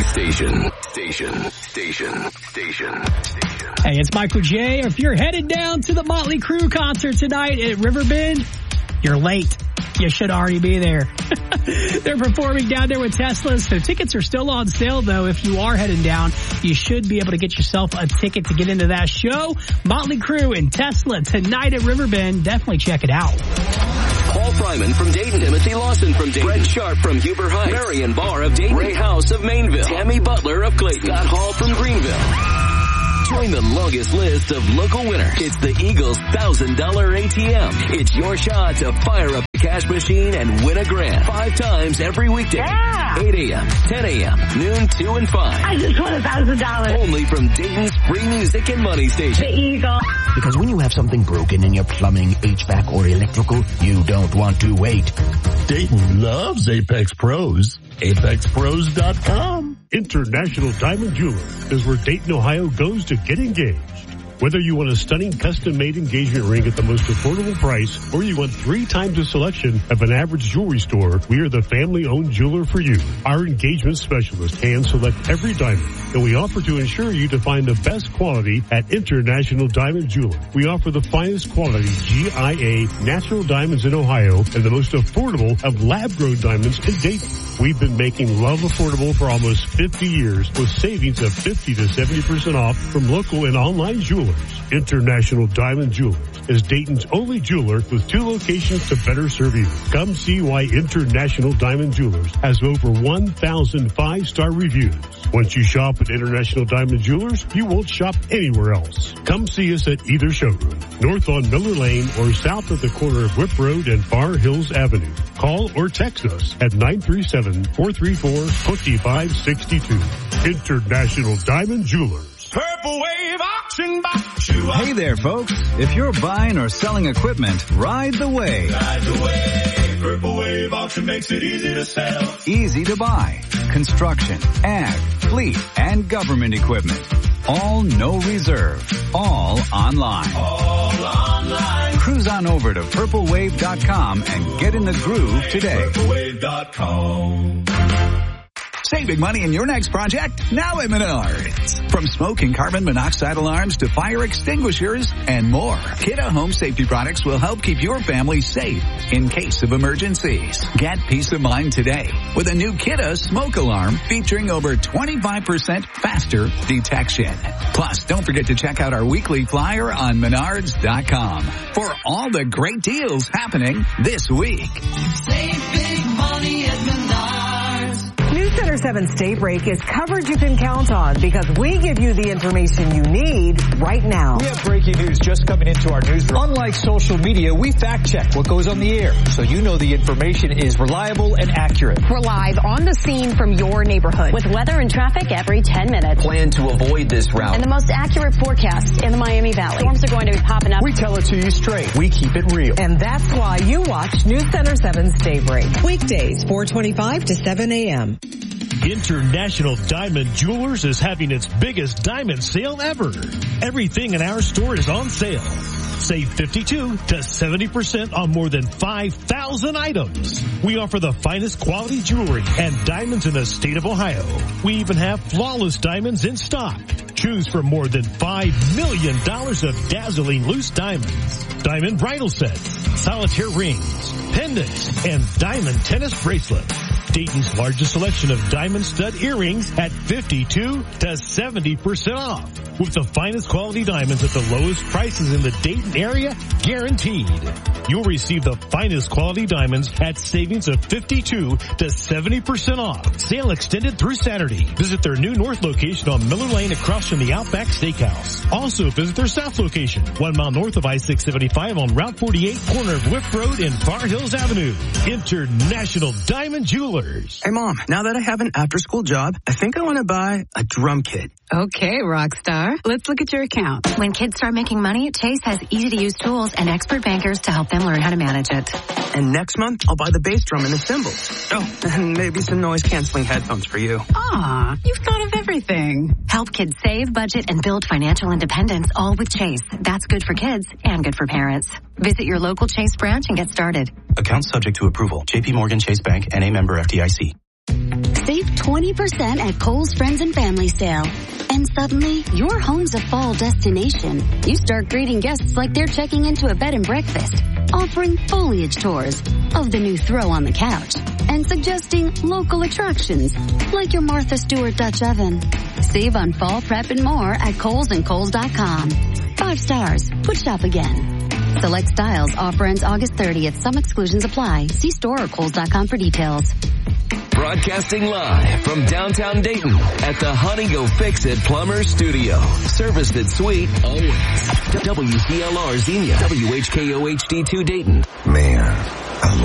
Station. Hey, it's Michael J. If you're headed down to the Motley Crue concert tonight at Riverbend, you're late. You should already be there. They're performing down there with Tesla, so tickets are still on sale, though. If you are heading down, you should be able to get yourself a ticket to get into that show. Motley Crue and Tesla tonight at Riverbend. Definitely check it out. Paul Fryman from Dayton, Timothy Lawson from Dayton, Brett Sharp from Huber Heights, Marion Barr of Dayton, Ray House of Mainville, Tammy Butler of Clayton, Scott Hall from Greenville. Join the longest list of local winners. It's the Eagles $1,000 ATM. It's your shot to fire up the cash machine and win a grand 5 times every weekday. Yeah. 8 a.m., 10 a.m., noon, 2 and 5. I just won $1,000. Only from Dayton's free music and money station. The Eagle. Because when you have something broken in your plumbing, HVAC, or electrical, you don't want to wait. Dayton loves Apex Pros. ApexPros.com. International Diamond Jeweler is where Dayton, Ohio goes to get engaged. Whether you want a stunning custom-made engagement ring at the most affordable price or you want 3 times the selection of an average jewelry store, we are the family-owned jeweler for you. Our engagement specialists hand-select every diamond, and we offer to ensure you to find the best quality at International Diamond Jeweler. We offer the finest quality GIA natural diamonds in Ohio and the most affordable of lab-grown diamonds in Dayton. We've been making love affordable for almost 50 years with savings of 50 to 70% off from local and online jewelers. International Diamond Jewelers is Dayton's only jeweler with 2 locations to better serve you. Come see why International Diamond Jewelers has over 1,000 5-star reviews. Once you shop at International Diamond Jewelers, you won't shop anywhere else. Come see us at either showroom, north on Miller Lane or south at the corner of Whip Road and Far Hills Avenue. Call or text us at 937-434-2562. International Diamond Jewelers. Purple Wave Auction Box. Hey there, folks. If you're buying or selling equipment, ride the wave. Ride the wave. Purple Wave Auction makes it easy to sell. Easy to buy. Construction, ag, fleet, and government equipment. All no reserve. All online. All online. Cruise on over to purplewave.com and get in the groove today. Purplewave.com. Save big money in your next project now at Menards. From smoke and carbon monoxide alarms to fire extinguishers and more, Kidde Home Safety Products will help keep your family safe in case of emergencies. Get peace of mind today with a new Kidde smoke alarm featuring over 25% faster detection. Plus, don't forget to check out our weekly flyer on Menards.com for all the great deals happening this week. Save big money at Menards. News Center 7 State Break is coverage you can count on because we give you the information you need right now. We have breaking news just coming into our newsroom. Unlike social media, we fact check what goes on the air so you know the information is reliable and accurate. We're live on the scene from your neighborhood with weather and traffic every 10 minutes. Plan to avoid this route. And the most accurate forecast in the Miami Valley. Storms are going to be popping up. We tell it to you straight. We keep it real. And that's why you watch News Center 7 State Break. Weekdays, 4:25 to 7 a.m. International Diamond Jewelers is having its biggest diamond sale ever. Everything in our store is on sale. Save 52 to 70% on more than 5,000 items. We offer the finest quality jewelry and diamonds in the state of Ohio. We even have flawless diamonds in stock. Choose from more than $5 million of dazzling loose diamonds, diamond bridal sets, solitaire rings, pendants, and diamond tennis bracelets. Dayton's largest selection of diamond stud earrings at 52 to 70% off. With the finest quality diamonds at the lowest prices in the Dayton area, guaranteed. You'll receive the finest quality diamonds at savings of 52 to 70% off. Sale extended through Saturday. Visit their new north location on Miller Lane across from the Outback Steakhouse. Also visit their south location, 1 mile north of I-675 on Route 48, corner of Whip Road and Far Hills Avenue. International Diamond Jewelers. Hey Mom, now that I have an after-school job, I think I want to buy a drum kit. Okay, Rockstar. Let's look at your account. When kids start making money, Chase has easy-to-use tools and expert bankers to help them learn how to manage it. And next month, I'll buy the bass drum and the cymbals. Oh, and maybe some noise-canceling headphones for you. Aw, you've thought of everything. Help kids save, budget, and build financial independence, all with Chase. That's good for kids and good for parents. Visit your local Chase branch and get started. Account subject to approval. J.P. Morgan Chase Bank, N.A. member FDIC. Save 20% at Kohl's Friends and Family Sale. And suddenly, your home's a fall destination. You start greeting guests like they're checking into a bed and breakfast, offering foliage tours of the new throw on the couch, and suggesting local attractions like your Martha Stewart Dutch oven. Save on fall prep and more at Kohl's and Kohl's.com. 5 stars. Would shop again. Select styles. Offer ends August 30th. Some exclusions apply. See store or Kohl's.com for details. Broadcasting live from downtown Dayton at the Honey Go Fix It Plumber Studio. Serviced at sweet always. WCLR Xenia. WHKO HD2 Dayton. Man.